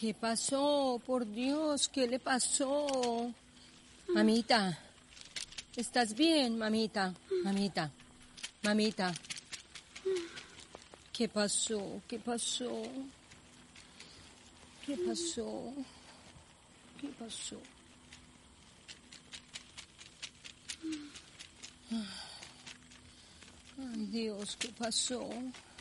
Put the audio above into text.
¿Qué pasó? Por Dios, ¿qué le pasó? Mamita, ¿estás bien, mamita? Mamita. ¿Qué pasó? ¿Qué pasó? ¿Qué pasó? ¿Qué pasó? Ay, Dios, ¿qué pasó?